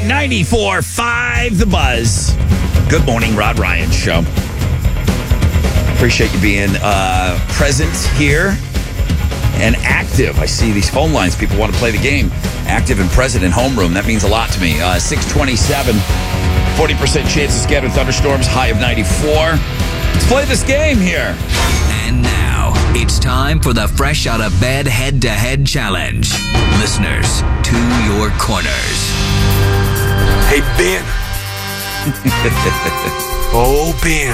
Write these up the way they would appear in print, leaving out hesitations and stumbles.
94.5 The Buzz. Good morning, Rod Ryan Show. Appreciate you being present here and active. I see these phone lines. People want to play the game. Active and present in homeroom. That means a lot to me. 627, 40% chance of scattered thunderstorms, high of 94. Let's play this game here. And now, it's time for the Fresh Out of Bed Head-to-Head Challenge. Listeners, to your corners. Hey, Ben. Oh, Ben.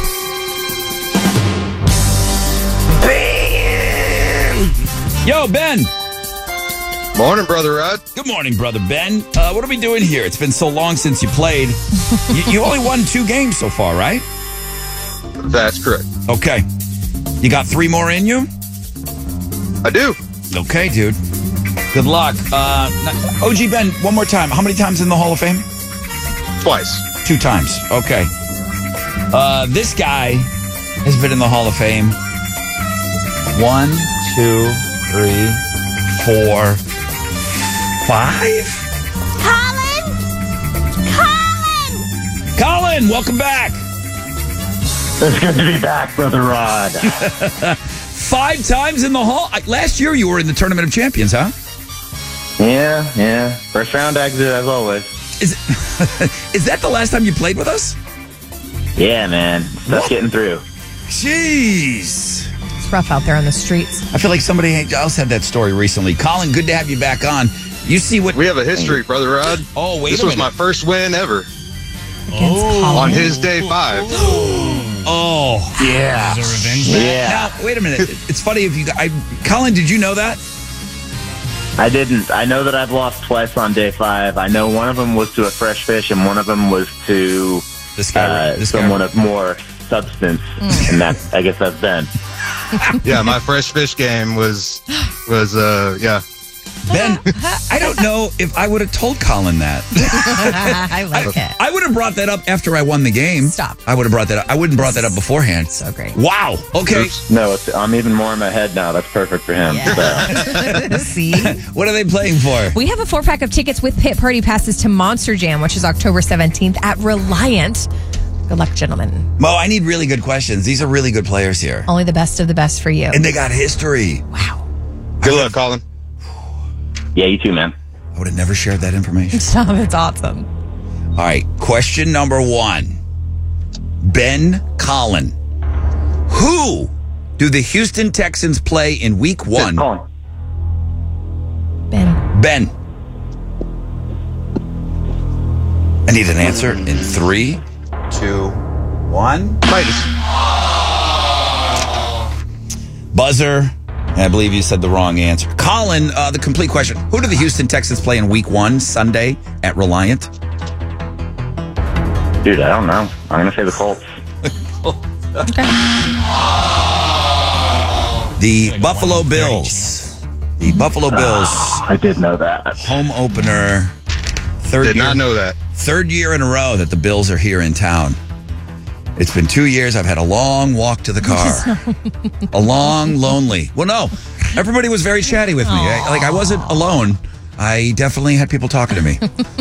Yo, Ben. Morning, Brother Rod. Good morning, Brother Ben. What are we doing here? It's been so long since you played. You only won 2 games so far, right? That's correct. Okay. You got 3 more in you? I do. Okay, dude. Good luck. OG Ben, one more time. How many times in the Hall of Fame? Twice. 2 times. Okay. This guy has been in the Hall of Fame 1, 2, 3, 4, 5. Colin, welcome back. It's good to be back, Brother Rod. 5 times in the Hall. Last year you were in the Tournament of Champions, huh? Yeah. First round exit, as always. Is that the last time you played with us? Yeah, man. Stuff getting through. Jeez. It's rough out there on the streets. I feel like somebody else had that story recently. Colin, good to have you back on. You see what... We have a history, Brother Rod. Oh, wait This a was minute. my first win ever. Against Colin. On his day 5. Oh. Yeah. Is it revenge? Yeah. Now, wait a minute. It's funny if you... Colin, did you know that? I didn't. I know that I've lost twice on day 5. I know one of them was to a fresh fish and one of them was to This guy. someone of more substance. And that, I guess that's Ben. Yeah, my fresh fish game was yeah. Ben, I don't know if I would have told Colin that. I like it. I would have brought that up after I won the game. Stop. I would have brought that up. I wouldn't brought that up beforehand. So great. Wow. Okay. Oops. No, I'm even more in my head now. That's perfect for him. So. See? What are they playing for? We have a 4-pack of tickets with pit party passes to Monster Jam, which is October 17th at Reliant. Good luck, gentlemen. Mo, I need really good questions. These are really good players here. Only the best of the best for you. And they got history. Wow. Good luck, Colin. Yeah, you too, man. I would have never shared that information. Stop. It's awesome. All right. Question number 1. Ben Colin. Who do the Houston Texans play in week 1? Colin. Ben. I need an answer in 3, 2, 1. Titus. Buzzer. I believe you said the wrong answer. Colin, the complete question. Who do the Houston Texans play in week 1, Sunday, at Reliant? Dude, I don't know. I'm going to say the Colts. Okay. The Buffalo Bills. The Buffalo Bills. I did know that. Home opener. Did not know that. 3rd year in a row that the Bills are here in town. It's been 2 years. I've had a long walk to the car. A long, lonely. Well, no. Everybody was very chatty with me. I wasn't alone. I definitely had people talking to me.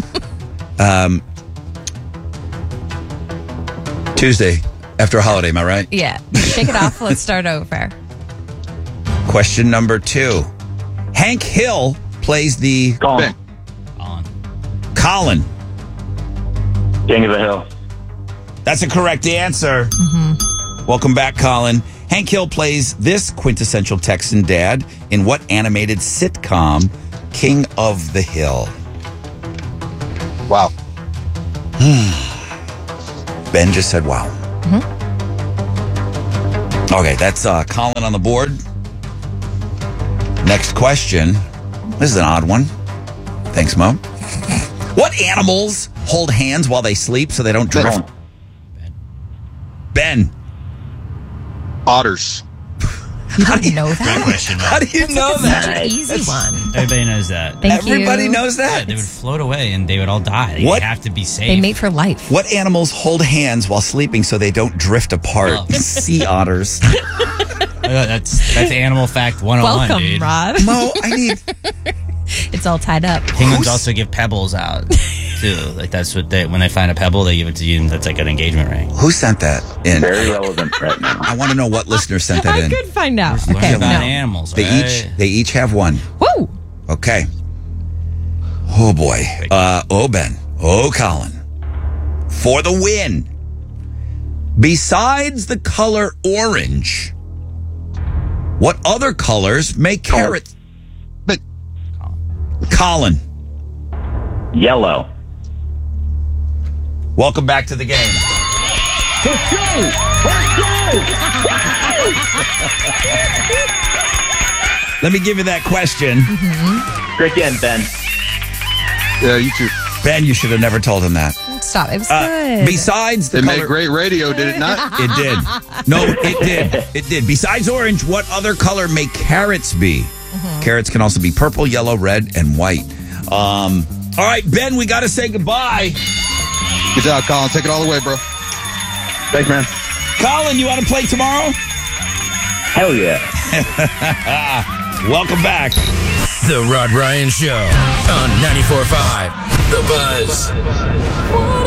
Tuesday, after a holiday, am I right? Yeah. Shake it off. Let's start over. Question number 2. Hank Hill plays the... Colin. Colin. King of the Hill. That's a correct answer. Mm-hmm. Welcome back, Colin. Hank Hill plays this quintessential Texan dad in what animated sitcom? King of the Hill. Wow. Ben just said wow. Mm-hmm. Okay, that's Colin on the board. Next question. This is an odd one. Thanks, Mo. What animals hold hands while they sleep so they don't drift? Ben. Otters. You didn't know Great that? question, How man. do you know Such that? an easy one. Everybody knows that. Thank you. Everybody knows Yeah, that? they would float away and they would all die. They What? have to be safe. They mate for life. What animals hold hands while sleeping so they don't drift apart? Oh. Sea otters. That's Animal Fact 101, Welcome, dude. Rod. Mo, I need... It's all tied up. Penguins also give pebbles out to too. Like that's what when they find a pebble, they give it to you, and that's like an engagement ring. Who sent that in? Very relevant right now. I want to know what listener sent that I in. could find out. Learn Okay, about no. animals. They right? each have one. Woo! Okay. Oh boy. Ben. Colin. For the win. Besides the color orange, what other colors make carrots? But Colin. Yellow. Welcome back to the game. Let me give you that question. Great game, Ben. yeah, you too. Ben, you should have never told him that. Stop. It was good. Besides the They color... made great radio, did it not? It did. No, it did. It did. Besides orange, what other color may carrots be? Carrots can also be purple, yellow, red, and white. All right, Ben, we got to say goodbye. Good job, Colin. Take it all the way, bro. Thanks, man. Colin, you want to play tomorrow? Hell yeah. Welcome back. The Rod Ryan Show on 94.5 The Buzz.